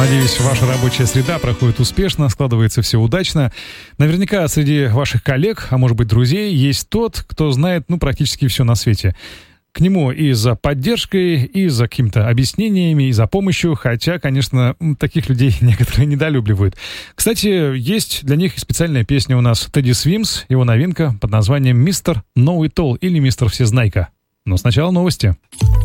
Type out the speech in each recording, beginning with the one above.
Надеюсь, ваша рабочая среда проходит успешно, складывается все удачно. Наверняка среди ваших коллег, а может быть друзей, есть тот, кто знает практически все на свете. К нему и за поддержкой, и за какими-то объяснениями, и за помощью, хотя, конечно, таких людей некоторые недолюбливают. Кстати, есть для них специальная песня у нас Teddy Swims, его новинка под названием «Мистер Know It All» или «Мистер Всезнайка». Но сначала новости.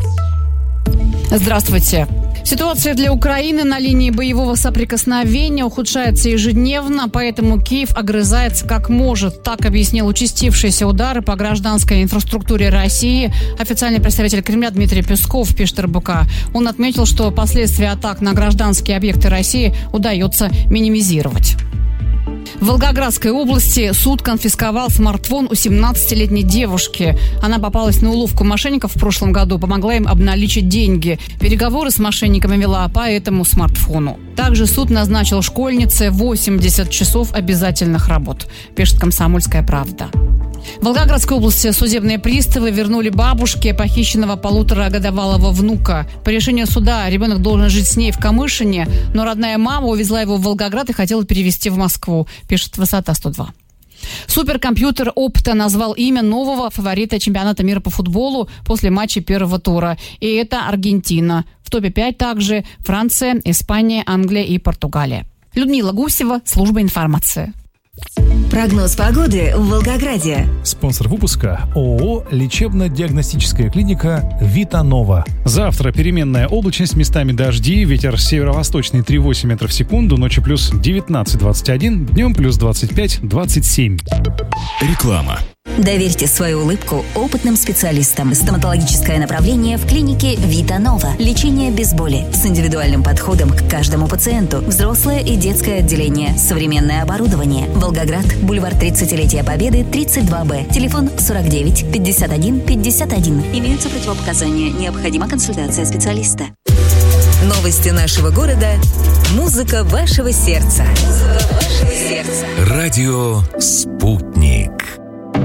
Здравствуйте. Ситуация для Украины на линии боевого соприкосновения ухудшается ежедневно, поэтому Киев огрызается как может. Так объяснил участившиеся удары по гражданской инфраструктуре России официальный представитель Кремля Дмитрий Песков, пишет РБК. Он отметил, что последствия атак на гражданские объекты России удается минимизировать. В Волгоградской области суд конфисковал смартфон у 17-летней девушки. Она попалась на уловку мошенников в прошлом году, помогла им обналичить деньги. Переговоры с мошенниками вела по этому смартфону. Также суд назначил школьнице 80 часов обязательных работ, пишет «Комсомольская правда». В Волгоградской области судебные приставы вернули бабушке похищенного 1,5-годовалого внука. По решению суда ребенок должен жить с ней в Камышине, но родная мама увезла его в Волгоград и хотела перевезти в Москву, пишет «Высота-102». Суперкомпьютер Opta назвал имя нового фаворита чемпионата мира по футболу после матча первого тура. И это Аргентина. В топе 5 также Франция, Испания, Англия и Португалия. Людмила Гусева, служба информации. Прогноз погоды в Волгограде. Спонсор выпуска ООО «Лечебно-диагностическая клиника Витанова». Завтра переменная облачность, местами дожди, ветер северо-восточный 3,8 метров в секунду, ночью плюс 19-21, днем плюс 25-27. Реклама. Доверьте свою улыбку опытным специалистам. Стоматологическое направление в клинике Витанова. Лечение без боли с индивидуальным подходом к каждому пациенту. Взрослое и детское отделение. Современное оборудование. Волгоград, бульвар 30-летия Победы, 32Б. Телефон 49 51 51. Имеются противопоказания. Необходима консультация специалиста. Новости нашего города. Музыка вашего сердца. Радио «Спутник».